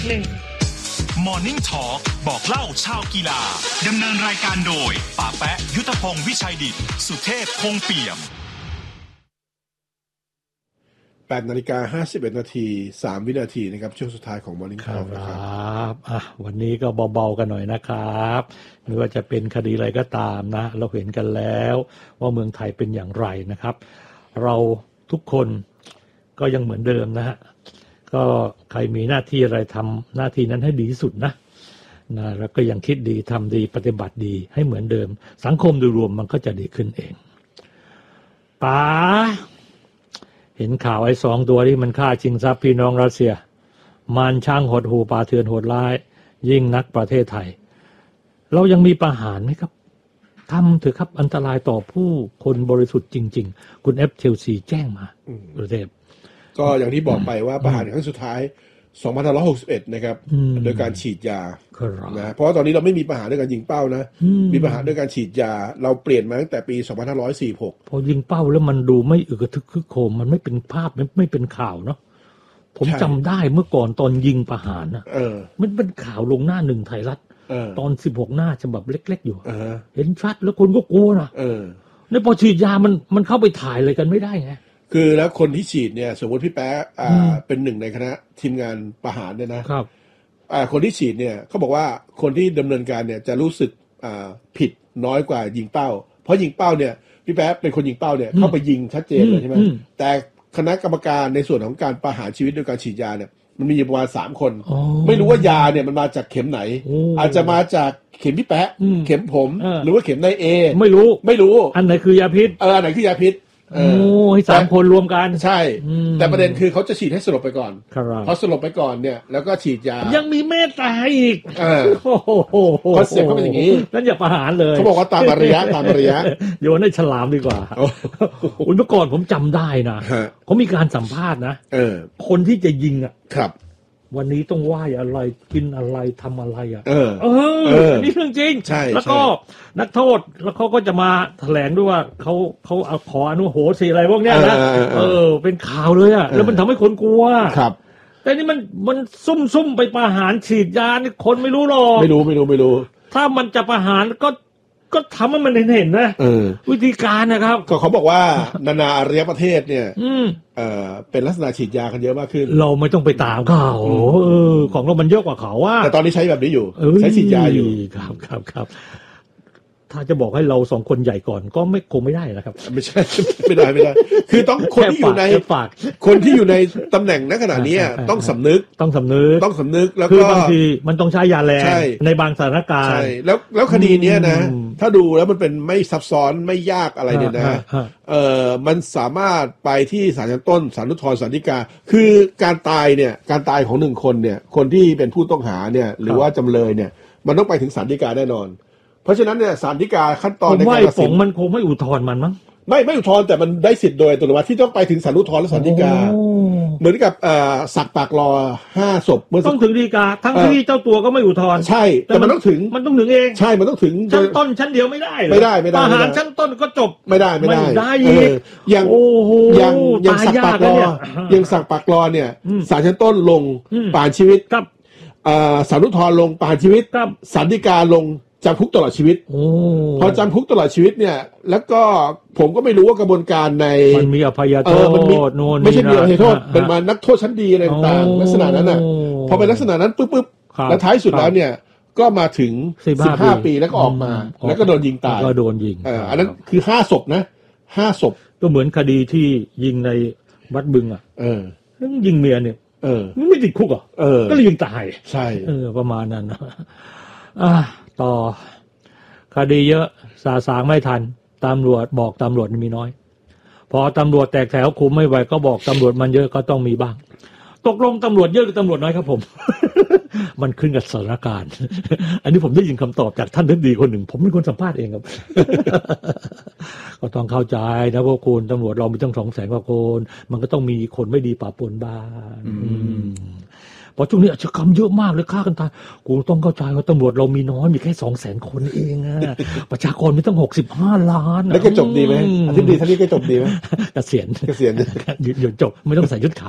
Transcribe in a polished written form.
Morning Talk บอกเล่าชาวกีฬาดำเนินรายการโดยป๋าแปะยุทธพงศ์วิชัยดิษฐ์สุเทพคงเปี่ยม 8:51 นาที3วินาทีนะครับช่วงสุดท้ายของ Morning Talk ครับวันนี้ก็เบาๆกันหน่อยนะครับไม่ว่าจะเป็นคดีอะไรก็ตามนะเราเห็นกันแล้วว่าเมืองไทยเป็นอย่างไรนะครับเราทุกคนก็ยังเหมือนเดิมนะฮะก็ใครมีหน้าที่อะไรทำหน้าที่นั้นให้ดีที่สุดนะแล้วก็ยังคิดดีทำดีปฏิบัติดีให้เหมือนเดิมสังคมโดยรวมมันก็จะดีขึ้นเองป๋าเห็นข่าวไอ้2 ตัวที่มันฆ่าชิงทรัพย์พี่น้องรัสเซียมันช่างหดหู่ป่าเถื่อนโหดร้ายยิ่งนักประเทศไทยเรายังมีประหารไหมครับทำเถอะครับอันตรายต่อผู้คนบริสุทธิ์จริงๆคุณFTCแจ้งมาประเทศก็อย่างที่บอกไปว่าประหารครั้งสุดท้าย2561นะครับโดยการฉีดยานะเพราะว่าตอนนี้เราไม่มีประหารด้วยการยิงเป้านะมีประหารด้วยการฉีดยาเราเปลี่ยนมาตั้งแต่ปี2546 พอยิงเป้าแล้วมันดูไม่อึกระทึกคึกโครมมันไม่เป็นภาพไม่เป็นข่าวเนาะผมจำได้เมื่อก่อนตอนยิงประหารนะมันเป็นข่าวลงหน้าหนึ่งไทยรัฐตอน16 หน้าฉบับเล็กๆอยู่เห็นชัดแล้วคนก็กลัวนะในพอฉีดยามันเข้าไปถ่ายอะไรกันไม่ได้ไงคือแล้วคนที่ฉีดเนี่ยสมมติพี่แป๊ะเป็นหนึ่งในคณะทีมงานประหารเนี่ยนะครับคนที่ฉีดเนี่ยเขาบอกว่าคนที่ดำเนินการเนี่ยจะรู้สึกผิดน้อยกว่ายิงเป้าเพราะยิงเป้าเนี่ยพี่แป๊ะเป็นคนยิงเป้าเนี่ยเข้าไปยิงชัดเจนเลยใช่ไหมแต่คณะกรรมการในส่วนของการประหารชีวิตโดยการฉีดยาเนี่ยมันมีประมาณ3 คนไม่รู้ว่ายาเนี่ยมันมาจากเข็มไหนอาจจะมาจากเข็มพี่แป๊ะเข็มผมหรือว่าเข็มนายเอไม่รู้อันไหนคือยาพิษอันไหนคือยาพิษให้3 คนรวมกันใช่แต่ประเด็นคือเขาจะฉีดให้สลบไปก่อนพอสลบไปก่อนเนี่ยแล้วก็ฉีดยายังมีเมตตาอีกโอ้โหคอนเซ็ปต์เขาเป็นอย่างนี้นั่นอย่าประหารเลยเขาบอกว่าตามระยะโยนให้ฉลามดีกว่าเมื่อก่อนผมจำได้นะเขามีการสัมภาษณ์นะคนที่จะยิงอ่ะครับวันนี้ต้องไหว้อะไรกินอะไรทำอะไรอ่ะนี่เรื่องจริงแล้วก็นักโทษแล้วเขาก็จะมาแถลงด้วยว่าเขาเอาขออนุโหสิอะไรพวกเนี้ยนะเป็นข่าวเลยอ่ะแล้วมันทำให้คนกลัวครับแต่นี่มันซุ่มไปประหารฉีดยานี่คนไม่รู้หรอกไม่รู้ถ้ามันจะประหารก็ทำให้มันเห็นนะวิธีการนะครับก็เขาบอกว่านานาอารยประเทศเนี่ยเป็นลักษณะฉีดยากันเยอะมากขึ้นเราไม่ต้องไปตามเขาของเรามันเยอะกว่าเขาว่าแต่ตอนนี้ใช้แบบนี้อยู่ใช้ฉีดยาอยู่ครับถ้าจะบอกให้เรา2 คนใหญ่ก่อนก็คงไม่ได้นะครับไม่ใช่ไม่ได้คือต้องคนที่อยู่ในตำแหน่งณขณะนี้ต้องสำนึกแล้วก็บางทีมันต้องใช้ยาแรงในบางสถานการณ์ใช่แล้วคดีนี้นะถ้าดูแล้วมันเป็นไม่ซับซ้อนไม่ยากอะไรเนี่ยนะมันสามารถไปที่ศาลชั้นต้นศาลอุทธรณ์ศาลฎีกาคือการตายของ1 คนเนี่ยคนที่เป็นผู้ต้องหาเนี่ยหรือว่าจำเลยเนี่ยมันต้องไปถึงศาลฎีกาแน่นอนเพราะฉะนั้นเนี่ยศาลฎีกาขั้นตอนในการตัดสินมันคงไม่อุทธรณ์มันมั้งไม่อุทธรณ์แต่มันได้สิทธิ์โดยอัตโนมัติที่ต้องไปถึงศาลอุทธรณ์และศาลฎีกาเหมือนกับสักปากรอ5 ศพเมื่อต้องถึงฎีกาทั้งที่เจ้าตัวก็ไม่อุทธรณ์ใช่แต่มันต้องถึงเองใช่มันต้องถึงชั้นต้นชั้นเดียวไม่ได้ประหารชั้นต้นก็จบไม่ได้อย่างสักปากรเนี่ยศาลชั้นต้นลงประหารชีวิตกับศาลอุทธรณ์ลงประหารชีวิตศาลฎีกาลงจำคุกตลอดชีวิตพอจำคุกตลอดชีวิตเนี่ยแล้วก็ผมก็ไม่รู้ว่ากระบวนการในมันมีอภัยโทษไม่ใช่มีอภัยโทษเป็นมานักโทษชั้นดีอะไรต่างๆลักษณะนั้นน่ะพอเป็นลักษณะนั้นปุ๊บแล้วท้ายสุดแล้วเนี่ยก็มาถึง15 ปีแล้วก็ออกมาแล้วก็โดนยิงตายก็โดนยิงอันนั้นคือ5 ศพนะ5 ศพก็เหมือนคดีที่ยิงในวัดบึงอ่ะยิงเมียเนี่ยไม่ติดคุกอ่ะก็เลยยิงตายใช่ประมาณนั้นต่อคดีเยอะสางไม่ทันตำรวจมีน้อยพอตำรวจแตกแถวคุมไม่ไหวก็บอกตำรวจมันเยอะก็ต้องมีบ้างตกลงตำรวจเยอะหรือตำรวจน้อยครับผม มันขึ้นกับสถานการณ์อันนี้ผมได้ยินคำตอบจากท่านทิบดีคนหนึ่งผมเป็นคนสัมภาษณ์เองครับ ก็ต้องเข้าใจนะพวกคุณตำรวจเรามีตั้ง200,000 กว่าคนมันก็ต้องมีคนไม่ดีปะปนบ้างเพราะช่วงนี้อาชญากรรมเยอะมากเลยฆ่ากันตายกูต้องเข้าใจว่าตำรวจเรามีน้อยมีแค่200,000 คนเองอะประชากรมีตั้ง65 ล้านแล้วก็จบดีไหมอธิบดีท่านนี้ก็จบดีไหมเกษียณหยุดจบไม่ต้องใส่ชุดขาว